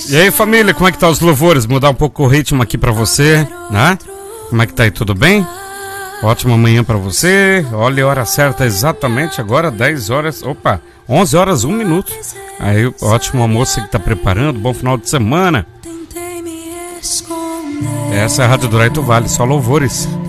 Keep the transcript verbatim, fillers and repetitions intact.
E aí, família, como é que tá os louvores? Mudar um pouco o ritmo aqui pra você, né? Como é que tá aí, tudo bem? Ótima manhã pra você. Olha a hora certa exatamente agora, dez horas, opa, onze horas, um minuto. Aí, ótimo almoço que tá preparando, bom final de semana. Essa é a Rádio do Raito Vale, só louvores.